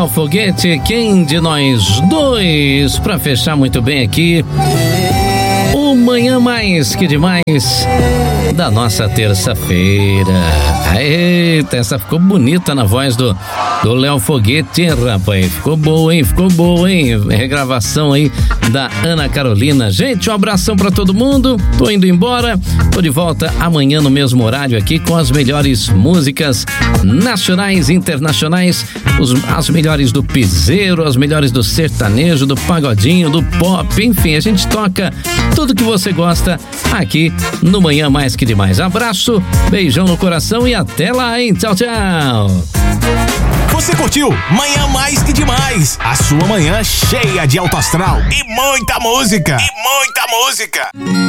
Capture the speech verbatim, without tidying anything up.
Léo Foguete, quem de nós dois? Pra fechar muito bem aqui, o Manhã Mais Que Demais da nossa terça-feira. Eita, essa ficou bonita na voz do do Léo Foguete, rapaz. Ficou boa, hein? Ficou boa, hein? Regravação aí da Ana Carolina. Gente, um abração pra todo mundo. Tô indo embora. Tô de volta amanhã no mesmo horário aqui com as melhores músicas nacionais e internacionais. Os, as melhores do piseiro, as melhores do sertanejo, do pagodinho, do pop. Enfim, a gente toca tudo que você gosta aqui no Manhã Mais Que Demais. Abraço, beijão no coração e até lá, hein? Tchau, tchau. Você curtiu Manhã Mais Que Demais? A sua manhã cheia de alto astral e muita música. E muita música.